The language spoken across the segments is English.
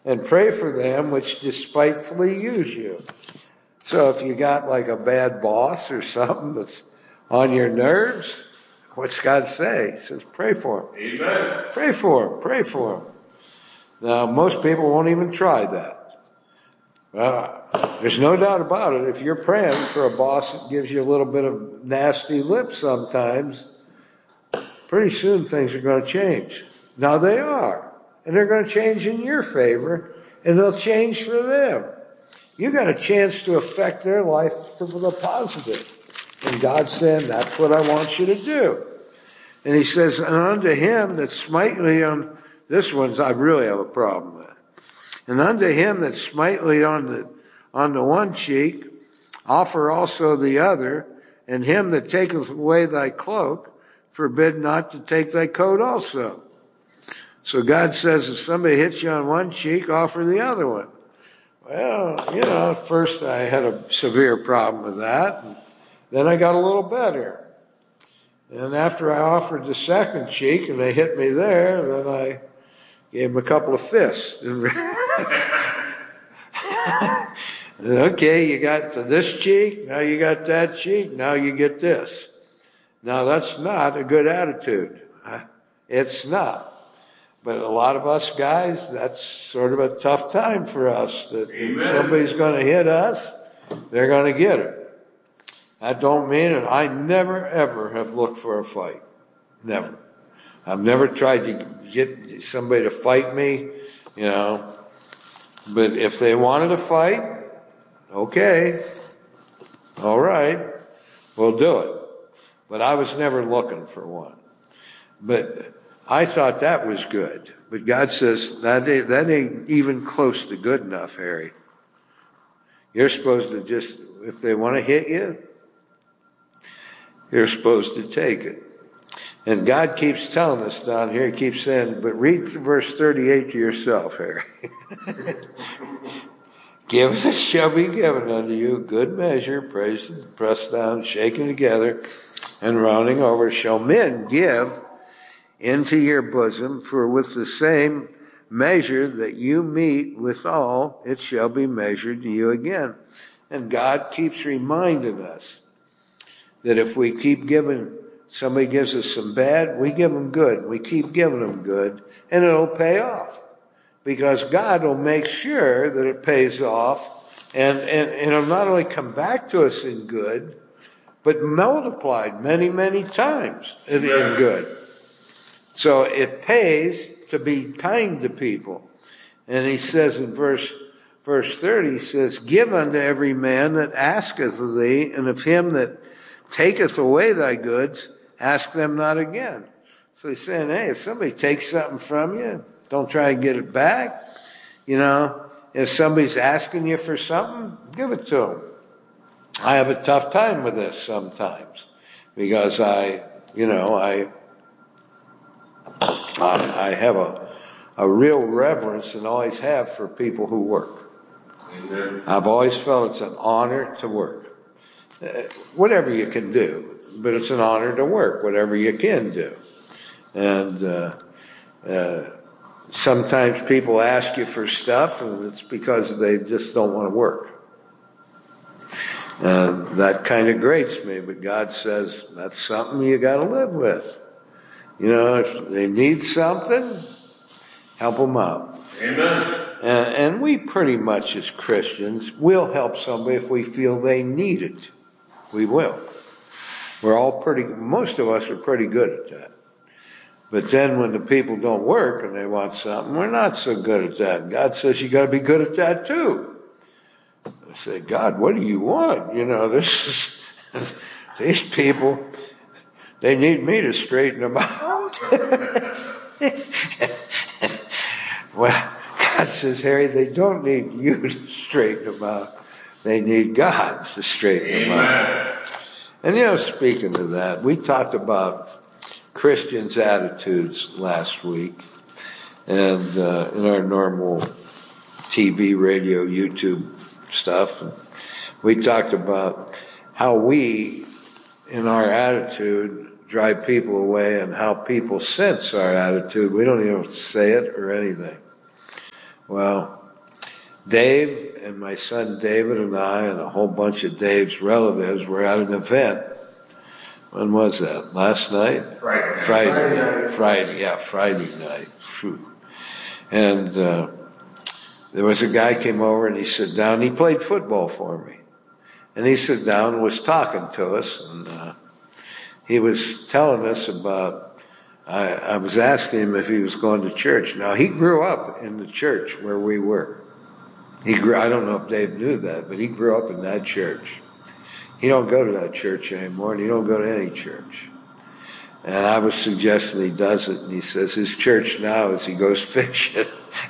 and pray for them which despitefully use you. So if you got like a bad boss or something that's on your nerves, what's God say? He says, pray for him. Amen. Pray for him. Pray for him. Now, most people won't even try that. There's no doubt about it. If you're praying for a boss that gives you a little bit of nasty lips sometimes, pretty soon things are going to change. Now they are. And they're going to change in your favor, and they'll change for them. You got a chance to affect their life to the positive. And God's saying, that's what I want you to do. And he says, and unto him that smite thee on, this one's I really have a problem with. And unto him that smite thee on the one cheek, offer also the other, and him that taketh away thy cloak, forbid not to take thy coat also. So God says, if somebody hits you on one cheek, offer the other one. Well, at first I had a severe problem with that. And then I got a little better. And after I offered the second cheek and they hit me there, then I gave them a couple of fists. Okay, you got this cheek, now you got that cheek, now you get this. Now that's not a good attitude. It's not. But a lot of us guys, that's sort of a tough time for us. That if somebody's going to hit us, they're going to get it. That don't mean it. I never, ever have looked for a fight. Never. I've never tried to get somebody to fight me, But if they wanted to fight, okay. All right. We'll do it. But I was never looking for one. But I thought that was good. But God says, that ain't even close to good enough, Harry. You're supposed to just, if they want to hit you, you're supposed to take it. And God keeps telling us down here, he keeps saying, but read verse 38 to yourself, Harry. Give it shall be given unto you, good measure, pressed down, shaken together, and running over, shall men give into your bosom, for with the same measure that you meet withal, it shall be measured to you again. And God keeps reminding us that if we keep giving, somebody gives us some bad, we give them good. We keep giving them good, and it'll pay off. Because God will make sure that it pays off, and it'll not only come back to us in good, but multiplied many, many times in good. So it pays to be kind to people. And he says in verse 30, he says, give unto every man that asketh of thee, and of him that taketh away thy goods, ask them not again. So he's saying, hey, if somebody takes something from you, don't try and get it back. If somebody's asking you for something, give it to them. I have a tough time with this sometimes because I have a real reverence and always have for people who work. Amen. I've always felt it's an honor to work. Whatever you can do, but it's an honor to work, whatever you can do. And sometimes people ask you for stuff and it's because they just don't want to work. And that kind of grates me, but God says that's something you got to live with. If they need something, help them out. Amen. And we pretty much as Christians will help somebody if we feel they need it. We will. Most of us are pretty good at that. But then when the people don't work and they want something, we're not so good at that. God says you got to be good at that too. I say, God, what do you want? These people, they need me to straighten them out. Well, God says, Harry, they don't need you to straighten them out. They need God to straighten them out. And speaking of that, we talked about Christians' attitudes last week, and in our normal TV, radio, YouTube stuff, we talked about how we, in our attitude, drive people away, and how people sense our attitude. We don't even say it or anything. Well, Dave and my son David and I and a whole bunch of Dave's relatives were at an event. When was that? Last night? Friday night. Phew. And there was a guy came over and he sat down. He played football for me. And he sat down and was talking to us. And he was telling us about, I was asking him if he was going to church. Now, he grew up in the church where we were. I don't know if Dave knew that, but he grew up in that church. He don't go to that church anymore, and he don't go to any church. And I was suggesting he does it, and he says his church now is he goes fishing.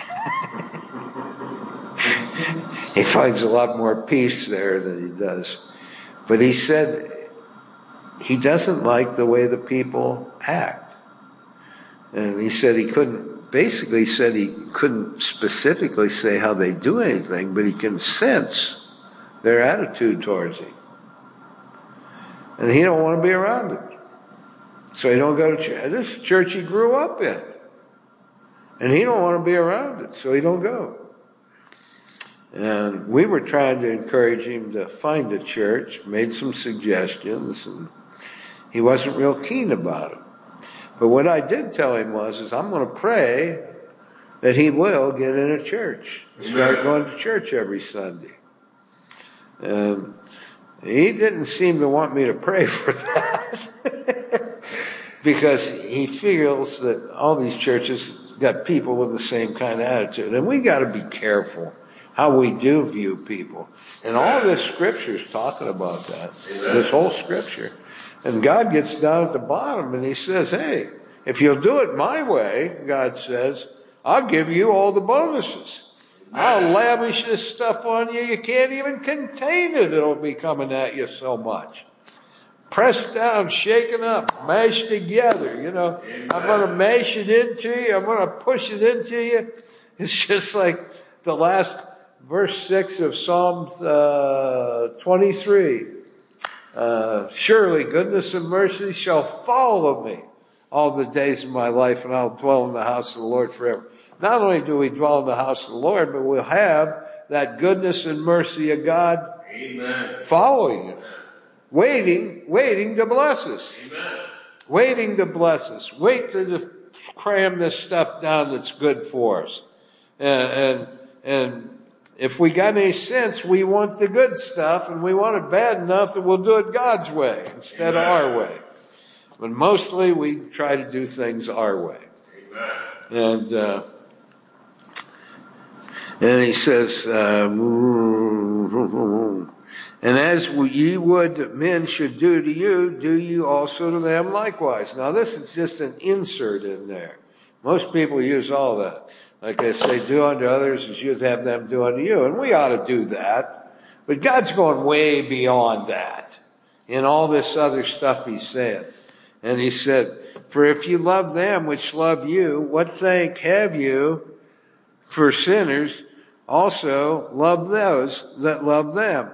He finds a lot more peace there than he does. But he said he doesn't like the way the people act. And he said he couldn't specifically say how they do anything, but he can sense their attitude towards him. And he don't want to be around it. So he don't go to church. This is church he grew up in. And he don't want to be around it, so he don't go. And we were trying to encourage him to find a church, made some suggestions, and he wasn't real keen about it. But what I did tell him is I'm going to pray that he will get in a church, start going to church every Sunday. And he didn't seem to want me to pray for that because he feels that all these churches got people with the same kind of attitude. And we got to be careful how we do view people. And all this scripture is talking about that, this whole scripture. And God gets down at the bottom and he says, hey, if you'll do it my way, God says, I'll give you all the bonuses. I'll lavish this stuff on you. You can't even contain it. It'll be coming at you so much. Pressed down, shaken up, mashed together. I'm going to mash it into you. I'm going to push it into you. It's just like the last verse 6 of Psalm 23. Surely goodness and mercy shall follow me all the days of my life, and I'll dwell in the house of the Lord forever. Not only do we dwell in the house of the Lord, but we'll have that goodness and mercy of God following us, waiting to bless us. Amen. Waiting to bless us. Wait to cram this stuff down that's good for us. And if we got any sense, we want the good stuff, and we want it bad enough that we'll do it God's way instead of our way. But mostly we try to do things our way. Amen. And he says, and as ye would that men should do to you, do you also to them likewise. Now this is just an insert in there. Most people use all that. Like they say, do unto others as you'd have them do unto you. And we ought to do that. But God's going way beyond that in all this other stuff he's saying. And he said, for if you love them which love you, what thank have you for sinners? Also love those that love them.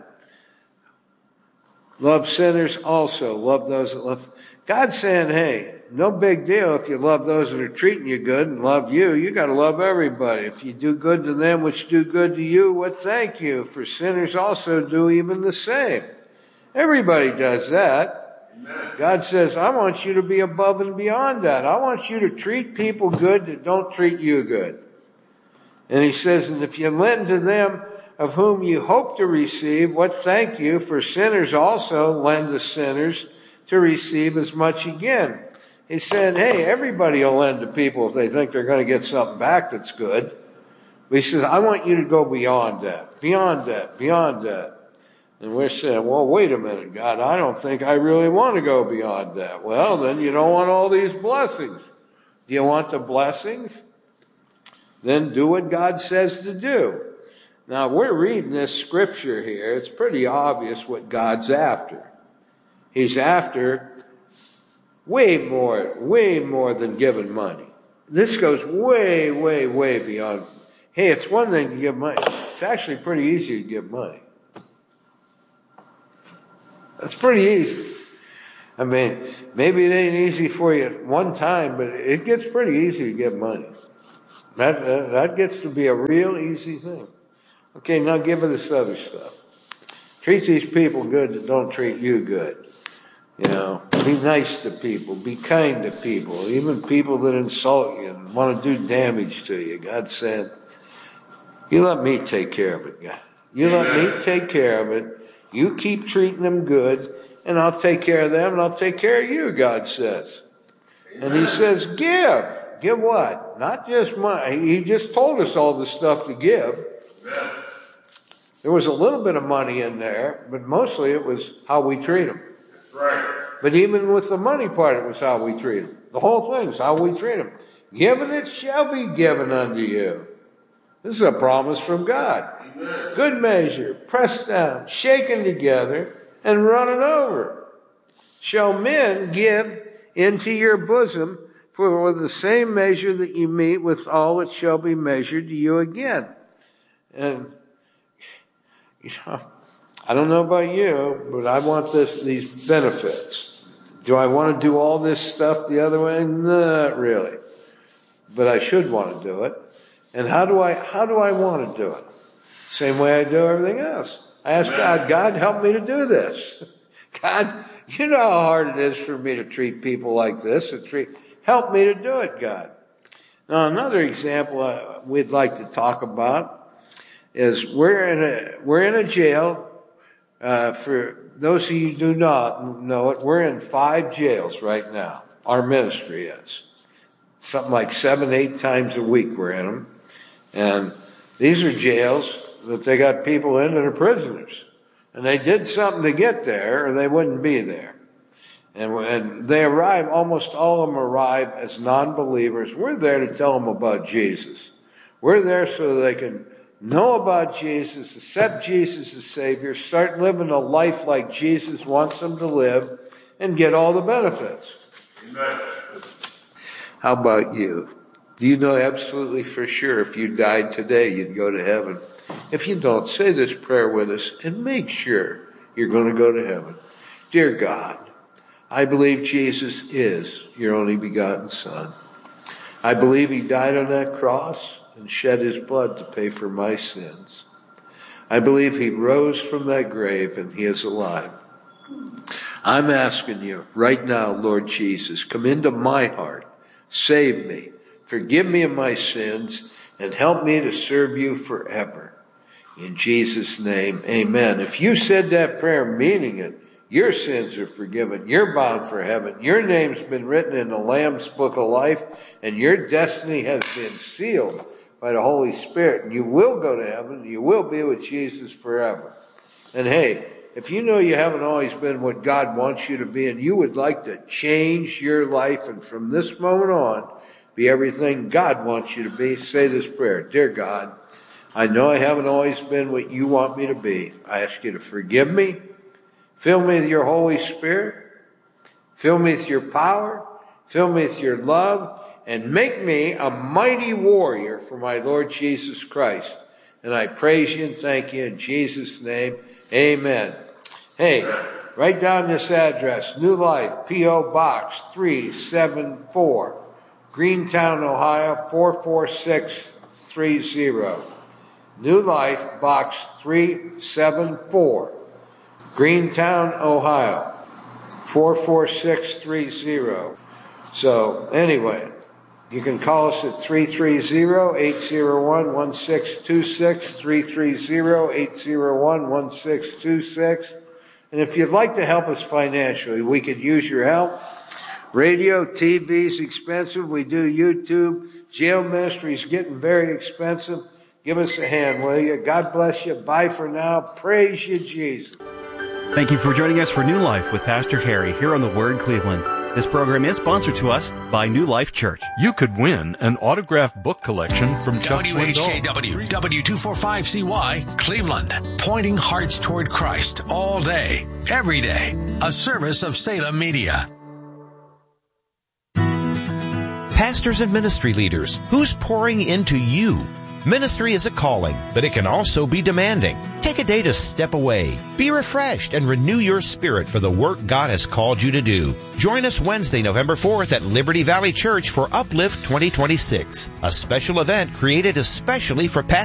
Love sinners also. Love those that love. God's saying, hey, no big deal if you love those that are treating you good and love you. You got to love everybody. If you do good to them which do good to you, what thank you? For sinners also do even the same. Everybody does that. Amen. God says, I want you to be above and beyond that. I want you to treat people good that don't treat you good. And he says, and if you lend to them of whom you hope to receive, what thank you? For sinners also lend to sinners to receive as much again. He's saying, hey, everybody will lend to people if they think they're going to get something back that's good. But he says, I want you to go beyond that, beyond that, beyond that. And we're saying, well, wait a minute, God, I don't think I really want to go beyond that. Well, then you don't want all these blessings. Do you want the blessings? Then do what God says to do. Now, we're reading this scripture here. It's pretty obvious what God's after. He's after way more than giving money. This goes way, way, way beyond. Hey, it's one thing to give money. It's actually pretty easy to give money. That's pretty easy. I mean, maybe it ain't easy for you at one time, but it gets pretty easy to give money. That gets to be a real easy thing. Okay, now give me this other stuff. Treat these people good that don't treat you good. Be nice to people. Be kind to people. Even people that insult you and want to do damage to you. God said, you let me take care of it, God. You let me take care of it. You keep treating them good, and I'll take care of them, and I'll take care of you, God says. And he says, give. Give what? Not just money. He just told us all the stuff to give. There was a little bit of money in there, but mostly it was how we treat them. That's right. But even with the money part, it was how we treat them. The whole thing is how we treat them. Given it shall be given unto you. This is a promise from God. Amen. Good measure, pressed down, shaken together, and running over. Shall men give into your bosom, for with the same measure that you meet with all, it shall be measured to you again. And I don't know about you, but I want these benefits. Do I want to do all this stuff the other way? Not really. But I should want to do it. And how do I want to do it? Same way I do everything else. I ask God, help me to do this. God, you know how hard it is for me to treat people like this. Help me to do it, God. Now, another example we'd like to talk about is we're in a jail. For those of you who do not know it, we're in 5 jails right now. Our ministry is. Something like 7-8 times a week we're in them. And these are jails that they got people in that are prisoners. And they did something to get there or they wouldn't be there. And they arrive, almost all of them arrive as non-believers. We're there to tell them about Jesus. We're there so they can know about Jesus, accept Jesus as Savior, start living a life like Jesus wants them to live, and get all the benefits. Amen. How about you? Do you know absolutely for sure if you died today, you'd go to heaven? If you don't, say this prayer with us and make sure you're going to go to heaven. Dear God, I believe Jesus is your only begotten Son. I believe he died on that cross and shed his blood to pay for my sins. I believe he rose from that grave and he is alive. I'm asking you right now, Lord Jesus, come into my heart, save me, forgive me of my sins, and help me to serve you forever. In Jesus' name, amen. If you said that prayer meaning it, your sins are forgiven. You're bound for heaven. Your name's been written in the Lamb's Book of Life, and your destiny has been sealed by the Holy Spirit. And you will go to heaven. You will be with Jesus forever. And hey, if you know you haven't always been what God wants you to be, and you would like to change your life, and from this moment on, be everything God wants you to be, say this prayer. Dear God, I know I haven't always been what you want me to be. I ask you to forgive me. Fill me with your Holy Spirit. Fill me with your power. Fill me with your love. And make me a mighty warrior for my Lord Jesus Christ. And I praise you and thank you in Jesus' name. Amen. Hey, write down this address. New Life, P.O. Box 374, Greentown, Ohio 44630. New Life, Box 374. Greentown, Ohio, 44630. So anyway, you can call us at 330-801-1626, 330-801-1626. And if you'd like to help us financially, we could use your help. Radio, TV is expensive. We do YouTube. Jail ministry is getting very expensive. Give us a hand, will you? God bless you. Bye for now. Praise you, Jesus. Thank you for joining us for New Life with Pastor Harry here on The Word Cleveland. This program is sponsored to us by New Life Church. You could win an autographed book collection from Chuck Swindoll. WHJW, W245CY, Cleveland. Pointing hearts toward Christ all day, every day. A service of Salem Media. Pastors and ministry leaders, who's pouring into you? Ministry is a calling, but it can also be demanding. Take Take a day to step away, be refreshed, and renew your spirit for the work God has called you to do. Join us Wednesday, November 4th at Liberty Valley Church for Uplift 2026, a special event created especially for pastors